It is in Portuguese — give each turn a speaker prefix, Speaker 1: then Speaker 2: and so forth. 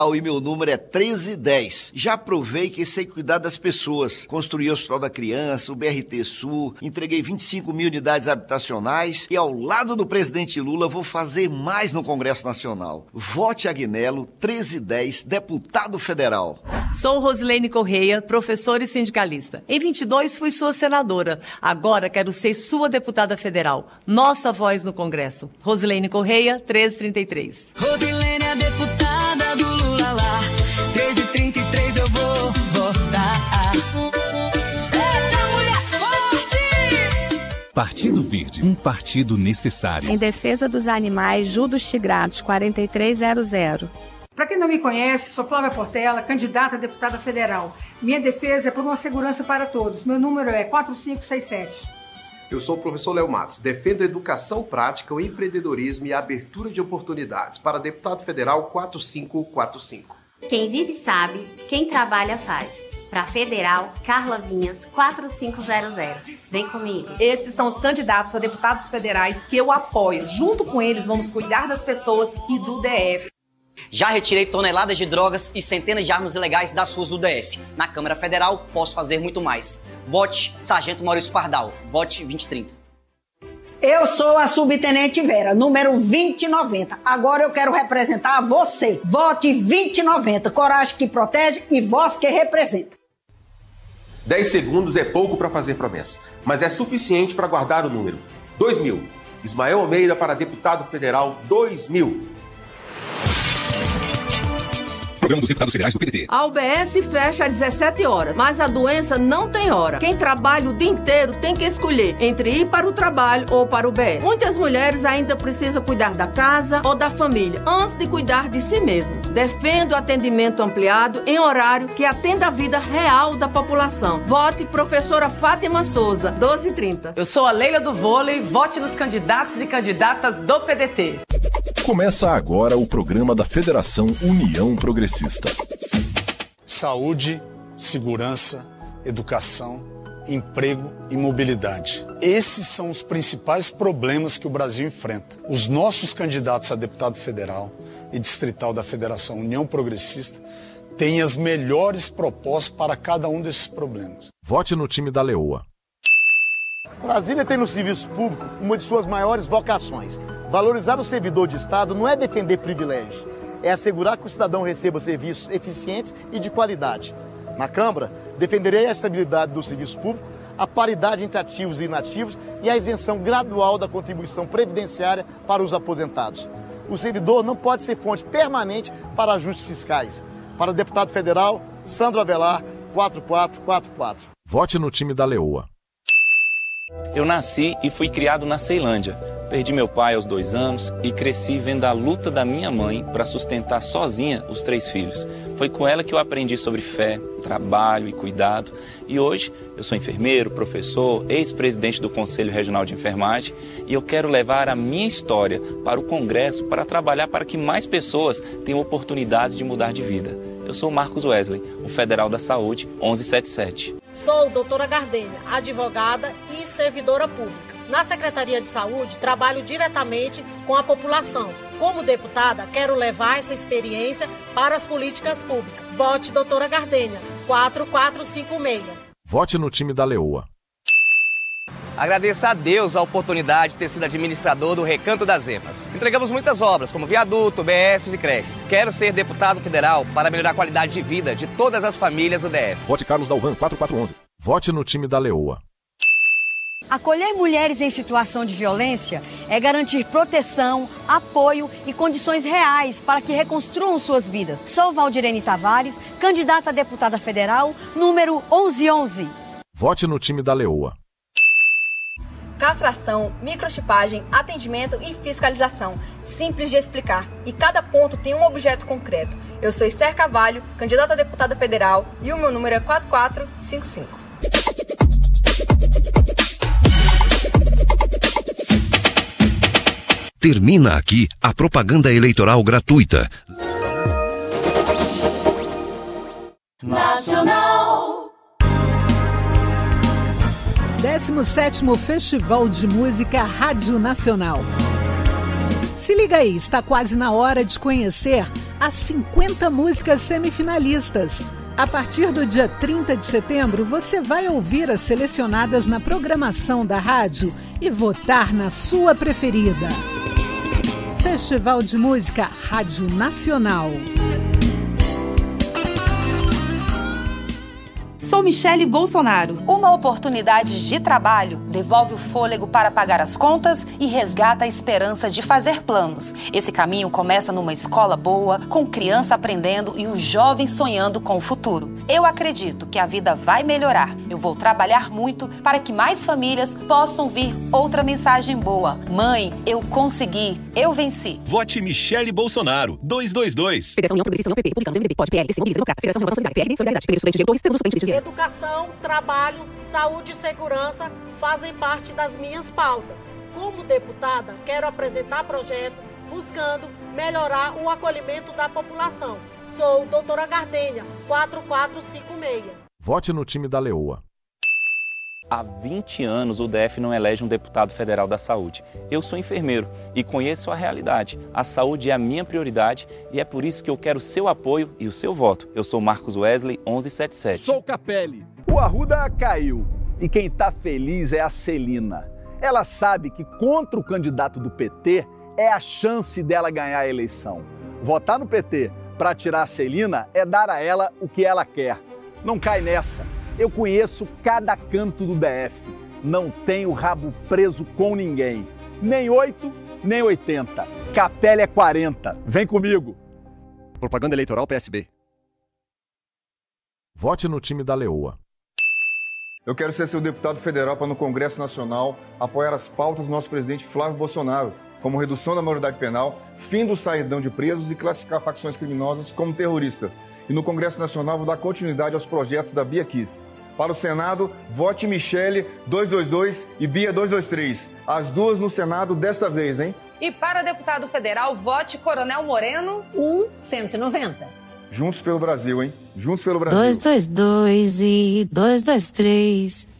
Speaker 1: E meu número é 1310. Já provei que sei cuidar das pessoas. Construí o Hospital da Criança, o BRT Sul, entreguei 25 mil unidades habitacionais e ao lado do presidente Lula vou fazer mais no Congresso Nacional. Vote Agnello, 1310, deputado federal.
Speaker 2: Sou Rosilene Correia, professora e sindicalista. Em 22 fui sua senadora. Agora quero ser sua deputada federal. Nossa voz no Congresso. Rosilene Correia, 1333.
Speaker 3: Rosilene é deputada do Lula lá. 1333 eu vou votar. Eita, mulher forte!
Speaker 4: Partido Verde, um partido necessário.
Speaker 5: Em defesa dos animais, Judos Tigrados, 4300.
Speaker 6: Para quem não me conhece, sou Flávia Portela, candidata a deputada federal. Minha defesa é por uma segurança para todos. Meu número é 4567.
Speaker 7: Eu sou o professor Léo Matos, defendo a educação prática, o empreendedorismo e a abertura de oportunidades para deputado federal 4545.
Speaker 8: Quem vive sabe, quem trabalha faz. Para federal, Carla Vinhas, 4500. Vem comigo.
Speaker 9: Esses são os candidatos a deputados federais que eu apoio. Junto com eles, vamos cuidar das pessoas e do DF.
Speaker 10: Já retirei toneladas de drogas e centenas de armas ilegais das ruas do DF. Na Câmara Federal, posso fazer muito mais. Vote Sargento Maurício Pardal. Vote 2030.
Speaker 11: Eu sou a subtenente Vera, número 2090. Agora eu quero representar você. Vote 2090. Coragem que protege e voz que representa.
Speaker 12: 10 segundos é pouco para fazer promessa, mas é suficiente para guardar o número. 2000. Ismael Almeida para deputado federal 2000.
Speaker 4: Programa dos Deputados Federais do PDT.
Speaker 13: A UBS fecha às 17 horas, mas a doença não tem hora. Quem trabalha o dia inteiro tem que escolher entre ir para o trabalho ou para o UBS. Muitas mulheres ainda precisam cuidar da casa ou da família, antes de cuidar de si mesmo. Defendo o atendimento ampliado em horário que atenda a vida real da população. Vote professora Fátima Souza, 1230.
Speaker 2: Eu sou a Leila do Vôlei, vote nos candidatos e candidatas do PDT.
Speaker 4: Começa agora o programa da Federação União Progressista.
Speaker 14: Saúde, segurança, educação, emprego e mobilidade. Esses são os principais problemas que o Brasil enfrenta. Os nossos candidatos a deputado federal e distrital da Federação União Progressista têm as melhores propostas para cada um desses problemas.
Speaker 4: Vote no time da Leoa.
Speaker 15: Brasília tem no serviço público uma de suas maiores vocações. Valorizar o servidor de Estado não é defender privilégios, é assegurar que o cidadão receba serviços eficientes e de qualidade. Na Câmara, defenderei a estabilidade do serviço público, a paridade entre ativos e inativos e a isenção gradual da contribuição previdenciária para os aposentados. O servidor não pode ser fonte permanente para ajustes fiscais. Para o deputado federal, Sandro Avelar, 4444.
Speaker 4: Vote no time da Leoa.
Speaker 16: Eu nasci e fui criado na Ceilândia. Perdi meu pai aos 2 anos e cresci vendo a luta da minha mãe para sustentar sozinha os 3 filhos. Foi com ela que eu aprendi sobre fé, trabalho e cuidado. E hoje eu sou enfermeiro, professor, ex-presidente do Conselho Regional de Enfermagem e eu quero levar a minha história para o Congresso para trabalhar para que mais pessoas tenham oportunidades de mudar de vida. Eu sou Marcos Wesley, o Federal da Saúde 1177.
Speaker 17: Sou doutora Gardênia, advogada e servidora pública. Na Secretaria de Saúde, trabalho diretamente com a população. Como deputada, quero levar essa experiência para as políticas públicas. Vote doutora Gardênia, 4456.
Speaker 4: Vote no time da Leoa.
Speaker 18: Agradeço a Deus a oportunidade de ter sido administrador do Recanto das Emas. Entregamos muitas obras, como viaduto, BS e creches. Quero ser deputado federal para melhorar a qualidade de vida de todas as famílias do DF.
Speaker 4: Vote Carlos Dalvan, 4411. Vote no time da Leoa.
Speaker 19: Acolher mulheres em situação de violência é garantir proteção, apoio e condições reais para que reconstruam suas vidas. Sou Valdirene Tavares, candidata a deputada federal, número 1111.
Speaker 4: Vote no time da Leoa.
Speaker 20: Castração, microchipagem, atendimento e fiscalização. Simples de explicar. E cada ponto tem um objeto concreto. Eu sou Esther Carvalho, candidata a deputada federal, e o meu número é 4455.
Speaker 21: Termina aqui a propaganda eleitoral gratuita.
Speaker 3: Nacional.
Speaker 22: 17º Festival de Música Rádio Nacional. Se liga aí, está quase na hora de conhecer as 50 músicas semifinalistas. A partir do dia 30 de setembro, você vai ouvir as selecionadas na programação da rádio e votar na sua preferida. Festival de Música Rádio Nacional.
Speaker 1: Sou Michele Bolsonaro. Uma oportunidade de trabalho devolve o fôlego para pagar as contas e resgata a esperança de fazer planos. Esse caminho começa numa escola boa, com criança aprendendo e o jovem sonhando com o futuro. Eu acredito que a vida vai melhorar. Eu vou trabalhar muito para que mais famílias possam ouvir outra mensagem boa. Mãe, eu consegui. Eu venci.
Speaker 5: Vote Michele Bolsonaro. 222.
Speaker 23: Federação União Progressista União PP. Publicamos MDB. Pode PL. Mobiliza Democrata. Federação Renovação Solidária. PRD Solidariedade. Primeiro Estudante Diego Torres. Segundo Estudante Diego.
Speaker 17: Educação, trabalho, saúde e segurança fazem parte das minhas pautas. Como deputada, quero apresentar projeto buscando melhorar o acolhimento da população. Sou doutora Gardênia, 4456.
Speaker 4: Vote no time da Leoa.
Speaker 16: Há 20 anos o DF não elege um deputado federal da saúde. Eu sou enfermeiro e conheço a realidade. A saúde é a minha prioridade e é por isso que eu quero seu apoio e o seu voto. Eu sou Marcos Wesley, 1177.
Speaker 24: Sou Capelli. O Arruda caiu e quem tá feliz é a Celina. Ela sabe que contra o candidato do PT é a chance dela ganhar a eleição. Votar no PT para tirar a Celina é dar a ela o que ela quer. Não cai nessa. Eu conheço cada canto do DF. Não tenho rabo preso com ninguém. Nem 8, nem 80. Capelli é 40. Vem comigo.
Speaker 4: Propaganda eleitoral PSB. Vote no time da Leoa.
Speaker 25: Eu quero ser seu deputado federal para no Congresso Nacional apoiar as pautas do nosso presidente Flávio Bolsonaro, como redução da maioridade penal, fim do saidão de presos e classificar facções criminosas como terrorista. E no Congresso Nacional vou dar continuidade aos projetos da Bia Kiss. Para o Senado, vote Michele 222 e Bia 223. As duas no Senado desta vez, hein?
Speaker 1: E para deputado federal, vote Coronel Moreno 190.
Speaker 25: Juntos pelo Brasil, hein? Juntos pelo Brasil.
Speaker 26: 222 e 223.